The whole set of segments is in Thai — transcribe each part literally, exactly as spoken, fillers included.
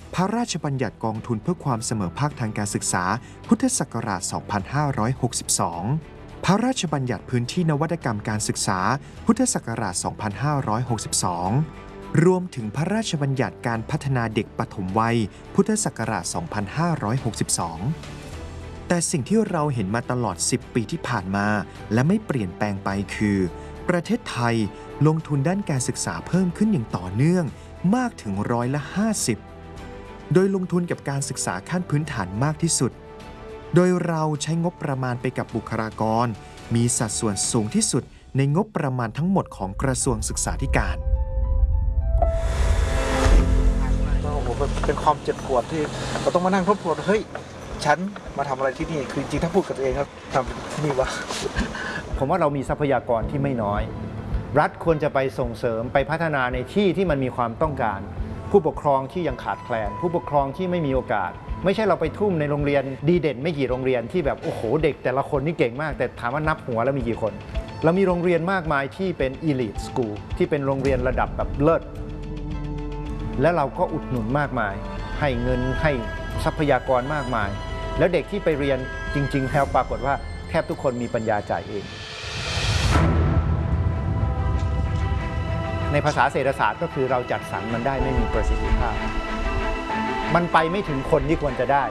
พระราชบัญญัติกองทุนเพื่อความเสมอภาคทางการศึกษาพุทธศักราช สองพันห้าร้อยหกสิบสอง พระราชบัญญัติพื้นที่นวัตกรรมการศึกษาพุทธศักราช สองพันห้าร้อยหกสิบสอง รวมถึงพระราชบัญญัติการพัฒนาเด็กปฐมวัยพุทธศักราช สองพันห้าร้อยหกสิบสอง แต่สิ่งที่เราเห็นมาตลอด สิบ ปีที่ผ่านมาและไม่เปลี่ยนแปลงไปคือประเทศไทยลงทุนด้านการศึกษาเพิ่มขึ้นอย่างต่อเนื่องมากถึงร้อยละ ห้าสิบ โดยลงทุนกับการศึกษาขั้นพื้นฐานมากที่สุดโดยเราใช้งบประมาณไปกับบุคลากรมีสัดส่วนสูงที่สุดในงบประมาณทั้งหมดของกระทรวงศึกษาธิการโอ้โหเป็นความเจ็บปวดที่เราต้องมานั่งทบทวนเฮ้ยฉันมาทำอะไรที่นี่คือจริงถ้าพูดกับตัวเองครับทำที่นี่วะผมว่าเรามีทรัพยากรที่ไม่น้อยรัฐควรจะไปส่งเสริมไปพัฒนาในที่ที่มันมีความต้องการผู้ปกครองที่ยังขาดแคลนผู้ปกครองที่ไม่มีโอกาสไม่ใช่เราไปทุ่มในโรงเรียนดีเด่นไม่กี่โรงเรียนที่แบบโอ้โหเด็กแต่ละคนนี่เก่งมากแต่ถามว่านับหัวแล้วมีกี่คนเรามีโรงเรียนมากมายที่เป็น Elite School ที่เป็นโรงเรียนระดับแบบเลิศและเราก็อุดหนุนมากมายให้เงินให้ทรัพยากรมากมายแล้วเด็กที่ไปเรียนจริงๆแล้วปรากฏว่าแทบทุกคนมีปัญญาจ่ายเองในภาษาเศรษฐศาสตร์ก็คือเราจัดสรรมันได้ไม่มีประสิทธิภาพมันไปไม่ถึงคนที่ควรจะได้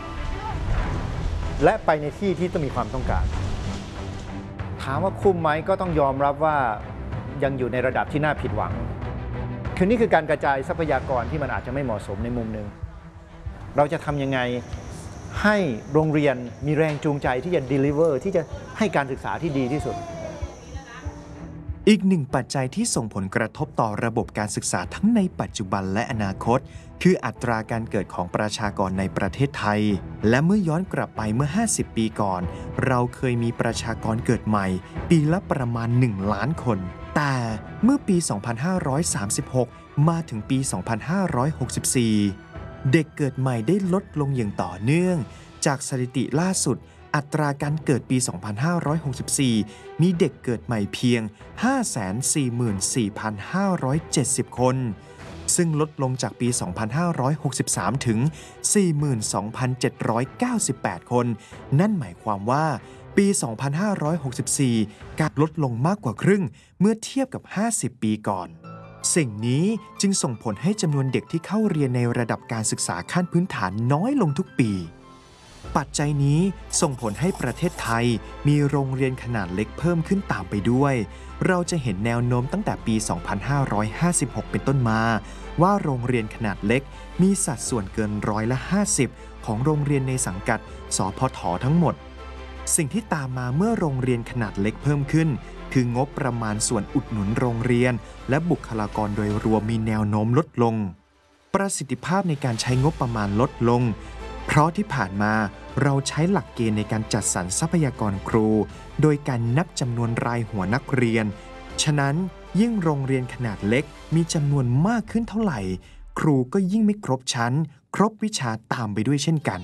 และไปในที่ที่ต้องมีความต้องการถามว่าคุ้มไหมก็ต้องยอมรับว่ายังอยู่ในระดับที่น่าผิดหวังคือนี่คือการกระจายทรัพยากรที่มันอาจจะไม่เหมาะสมในมุมหนึ่งเราจะทำยังไงให้โรงเรียนมีแรงจูงใจที่จะ deliver ที่จะให้การศึกษาที่ดีที่สุดอีกหนึ่งปัจจัยที่ส่งผลกระทบต่อระบบการศึกษาทั้งในปัจจุบันและอนาคตคืออัตราการเกิดของประชากรในประเทศไทยและเมื่อย้อนกลับไปเมื่อห้าสิบปีก่อนเราเคยมีประชากรเกิดใหม่ปีละประมาณหนึ่งล้านคนแต่เมื่อปี สองพันห้าร้อยสามสิบหก มาถึงปี สองพันห้าร้อยหกสิบสี่ เด็กเกิดใหม่ได้ลดลงอย่างต่อเนื่องจากสถิติล่าสุดอัตราการเกิดปี สองพันห้าร้อยหกสิบสี่ มีเด็กเกิดใหม่เพียง ห้าแสนสี่หมื่นสี่พันห้าร้อยเจ็ดสิบ คนซึ่งลดลงจากปี สองพันห้าร้อยหกสิบสาม ถึง สี่หมื่นสองพันเจ็ดร้อยเก้าสิบแปด คนนั่นหมายความว่าปี สองพันห้าร้อยหกสิบสี่ การลดลงมากกว่าครึ่งเมื่อเทียบกับ ห้าสิบ ปีก่อนสิ่งนี้จึงส่งผลให้จำนวนเด็กที่เข้าเรียนในระดับการศึกษาขั้นพื้นฐานน้อยลงทุกปีปัจจัยนี้ส่งผลให้ประเทศไทยมีโรงเรียนขนาดเล็กเพิ่มขึ้นตามไปด้วยเราจะเห็นแนวโน้มตั้งแต่ปี สองพันห้าร้อยห้าสิบหก เป็นต้นมาว่าโรงเรียนขนาดเล็กมีสัดส่วนเกินร้อยละ ห้าสิบ ของโรงเรียนในสังกัดสพท.ทั้งหมดสิ่งที่ตามมาเมื่อโรงเรียนขนาดเล็กเพิ่มขึ้นคืองบประมาณส่วนอุดหนุนโรงเรียนและบุคลากรโดยรวมมีแนวโน้มลดลงประสิทธิภาพในการใช้งบประมาณลดลงเพราะที่ผ่านมาเราใช้หลักเกณฑ์ในการจัดสรรทรัพยากรครูโดยการนับจำนวนรายหัวนักเรียนฉะนั้นยิ่งโรงเรียนขนาดเล็กมีจำนวนมากขึ้นเท่าไหร่ครูก็ยิ่งไม่ครบชั้นครบวิชาตามไปด้วยเช่นกัน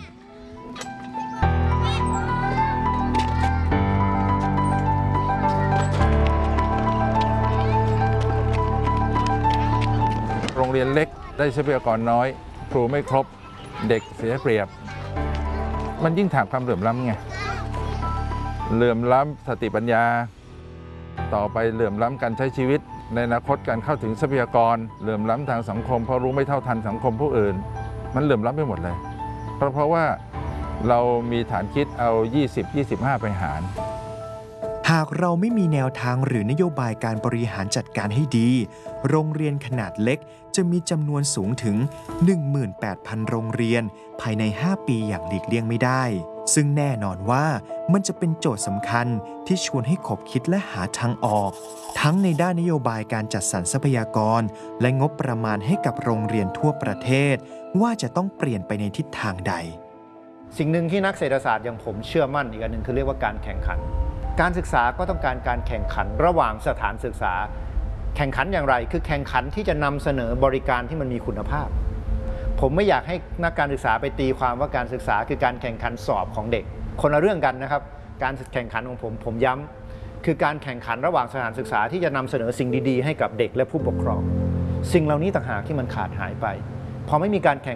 โรงเรียนเล็กได้ทรัพยากรน้อยครูไม่ครบเด็กเสียเปรียบมันยิ่งถามความเหลื่อมล้ำไงเหลื่อมล้ำสติปัญญาต่อไปเหลื่อมล้ำการใช้ชีวิตในอนาคตการเข้าถึงทรัพยากรเหลื่อมล้ำทางสังคมเพราะรู้ไม่เท่าทันสังคมผู้อื่นมันเหลื่อมล้ำไปหมดเลยเพราะเพราะว่าเรามีฐานคิดเอา ยี่สิบ ยี่สิบห้า ไปหารหากเราไม่มีแนวทางหรือนโยบายการบริหารจัดการให้ดีโรงเรียนขนาดเล็กจะมีจำนวนสูงถึง หนึ่งหมื่นแปดพัน โรงเรียนภายใน ห้า ปีอย่างหลีกเลี่ยงไม่ได้ซึ่งแน่นอนว่ามันจะเป็นโจทย์สำคัญที่ชวนให้ขบคิดและหาทางออกทั้งในด้านนโยบายการจัดสรรทรัพยากรและงบประมาณให้กับโรงเรียนทั่วประเทศว่าจะต้องเปลี่ยนไปในทิศทางใดสิ่งหนึ่งที่นักเศรษฐศาสตร์อย่างผมเชื่อมั่นอีกอันหนึ่งคือเรียกว่าการแข่งขันการศึกษาก็ต้องการการแข่งขันระหว่างสถานศึกษาแข่งขันอย่างไรคือแข่งขันที่จะนำเสนอบริการที่มันมีคุณภาพผมไม่อยากให้นักการศึกษาไปตีความว่าการศึกษาคือการแข่งขันสอบของเด็กคนละเรื่องกันนะครับการแข่งขันของผมผมย้ำคือการแข่งขันระหว่างสถานศึกษาที่จะนำเสนอสิ่งดีๆให้กับเด็กและผู้ปกครองสิ่งเหล่านี้ต่างหากที่มันขาดหายไปพอไม่มีการแข่ง